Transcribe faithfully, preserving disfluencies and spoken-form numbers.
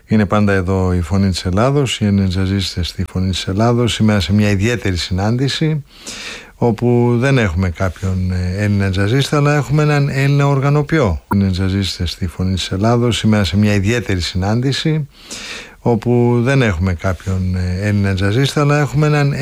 Είναι πάντα εδώ η Φωνή της Ελλάδος, οι Έλληνες τζαζίστες στη Φωνή της Ελλάδος, σήμερα σε μια ιδιαίτερη συνάντηση όπου δεν έχουμε κάποιον Έλληνα τζαζίστα, αλλά έχουμε έναν Έλληνα οργανοποιό. Οι Έλληνες τζαζίστες στη Φωνή της Ελλάδος, σήμερα σε μια ιδιαίτερη συνάντηση όπου δεν έχουμε κάποιον Έλληνα τζαζίστα, αλλά έχουμε έναν